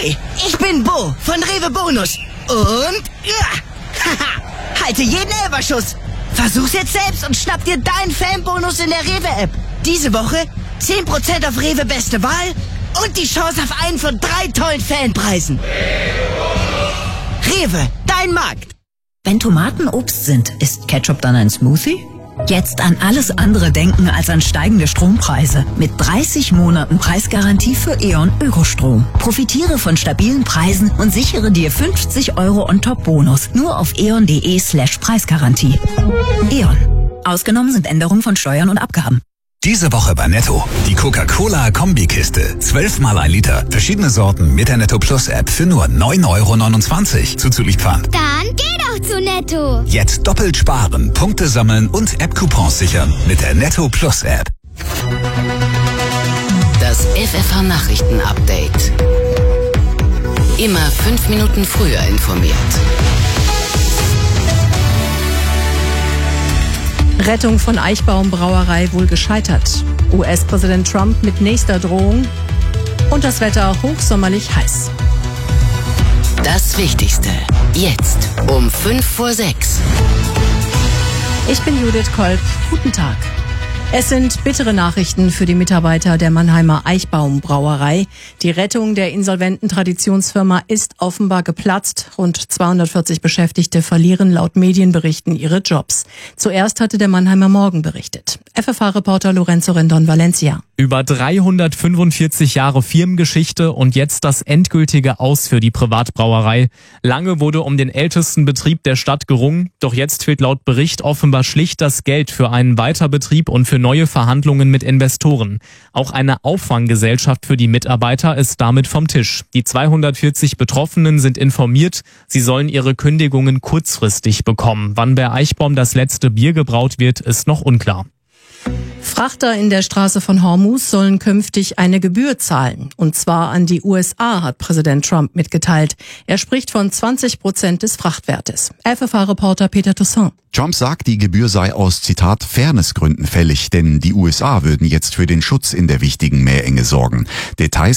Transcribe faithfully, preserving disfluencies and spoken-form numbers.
Ahoi, ich bin Bo von Rewe Bonus. Und, ja, haha, halte jeden Elferschuss. Versuch's jetzt selbst und schnapp dir deinen Fanbonus in der Rewe-App. Diese Woche zehn Prozent auf Rewe Beste Wahl und die Chance auf einen von drei tollen Fanpreisen. Rewe, dein Markt. Wenn Tomaten Obst sind, ist Ketchup dann ein Smoothie? Jetzt an alles andere denken als an steigende Strompreise. Mit dreißig Monaten Preisgarantie für E.ON Ökostrom. Profitiere von stabilen Preisen und sichere dir fünfzig Euro on top Bonus. Nur auf eon.de slash Preisgarantie. E.ON. Ausgenommen sind Änderungen von Steuern und Abgaben. Diese Woche bei Netto. Die Coca-Cola-Kombikiste. Zwölfmal ein Liter. Verschiedene Sorten mit der Netto Plus App für nur neun Euro neunundzwanzig. Zuzüglich Pfand. Dann geh doch zu Netto. Jetzt doppelt sparen, Punkte sammeln und App-Coupons sichern mit der Netto Plus App. Das F F H-Nachrichten-Update. Immer fünf Minuten früher informiert. Rettung von Eichbaum Brauerei wohl gescheitert. U S-Präsident Trump mit nächster Drohung. Und das Wetter hochsommerlich heiß. Das Wichtigste. Jetzt um fünf vor sechs. Ich bin Judith Kolb. Guten Tag. Es sind bittere Nachrichten für die Mitarbeiter der Mannheimer Eichbaum Brauerei. Die Rettung der insolventen Traditionsfirma ist offenbar geplatzt. Rund zweihundertvierzig Beschäftigte verlieren laut Medienberichten ihre Jobs. Zuerst hatte der Mannheimer Morgen berichtet. F F H-Reporter Lorenzo Rendon Valencia. Über dreihundertfünfundvierzig Jahre Firmengeschichte und jetzt das endgültige Aus für die Privatbrauerei. Lange wurde um den ältesten Betrieb der Stadt gerungen, doch jetzt fehlt laut Bericht offenbar schlicht das Geld für einen Weiterbetrieb und für neue Verhandlungen mit Investoren. Auch eine Auffanggesellschaft für die Mitarbeiter ist damit vom Tisch. Die zweihundertvierzig Betroffenen sind informiert, sie sollen ihre Kündigungen kurzfristig bekommen. Wann bei Eichbaum das letzte Bier gebraut wird, ist noch unklar. Frachter in der Straße von Hormuz sollen künftig eine Gebühr zahlen. Und zwar an die U S A, hat Präsident Trump mitgeteilt. Er spricht von zwanzig Prozent des Frachtwertes. F F H-Reporter Peter Toussaint. Trump sagt, die Gebühr sei aus, Zitat, Fairnessgründen fällig, denn die U S A würden jetzt für den Schutz in der wichtigen Meerenge sorgen. Details